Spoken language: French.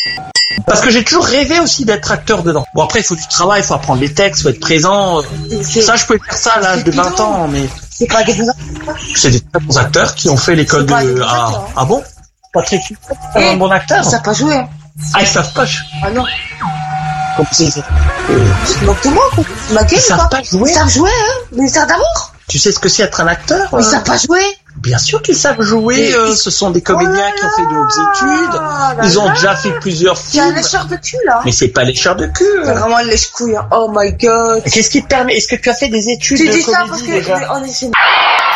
Parce que j'ai toujours rêvé aussi d'être acteur dedans. Bon, après, il faut du travail, il faut apprendre les textes, il faut être présent. Ça, je peux faire ça à l'âge de 20 ans, mais... C'est pas des bons acteurs. C'est des très bons acteurs qui ont fait l'école de... Ah bon? Patrick, c'est un bon acteur? Ils savent pas jouer. Ah, ils savent pas. Ah non. Comme c'est... Exactement, quoi. Ils savent pas jouer. Ils savent jouer, hein. Ministère d'amour. Tu sais ce que c'est être un acteur? Ils savent pas jouer. Bien sûr qu'ils savent jouer. Ce sont des comédiens qui ont fait de hautes études. Ils ont déjà fait plusieurs films. C'est un lécheur de cul, là. Mais c'est pas lécheur de cul. C'est vraiment un lèche-couille. Oh my god. Qu'est-ce qui te permet? Est-ce que tu as fait des études de comédie déjà? Tu dis ça parce que on est chez